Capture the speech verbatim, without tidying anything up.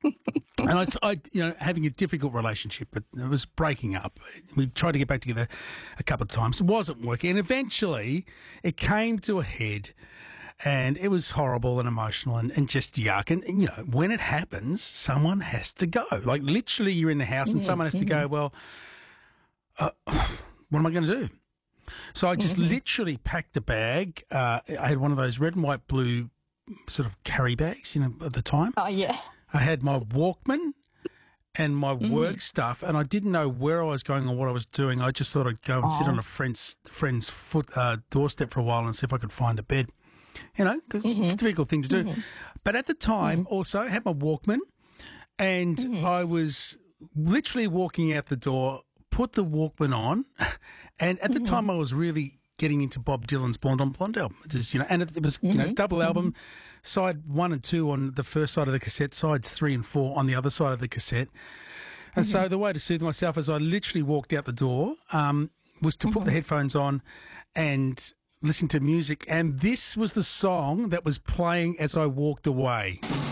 And I, I, you know, having a difficult relationship, but it was breaking up. We tried to get back together a couple of times. It wasn't working. And eventually it came to a head and it was horrible and emotional and, and just yuck. And, and, you know, when it happens, someone has to go. Like literally you're in the house and Mm-hmm. someone has to go, well, uh, what am I going to do? So I just Mm-hmm. literally packed a bag. Uh, I had one of those red and white blue sort of carry bags, you know, at the time. Oh, yeah. I had my Walkman and my Mm-hmm. work stuff, and I didn't know where I was going or what I was doing. I just thought I'd go and sit Oh. on a friend's friend's foot uh, doorstep for a while and see if I could find a bed. You know, because Mm-hmm. it's a difficult thing to do. But at the time, Mm-hmm. also, I had my Walkman, and I was literally walking out the door, put the Walkman on, and at the time I was really getting into Bob Dylan's Blonde on Blonde album. Just, you know, and it, it was, you know, double album, side one and two on the first side of the cassette, sides three and four on the other side of the cassette. And so the way to soothe myself as I literally walked out the door um, was to put the headphones on and listen to music. And this was the song that was playing as I walked away.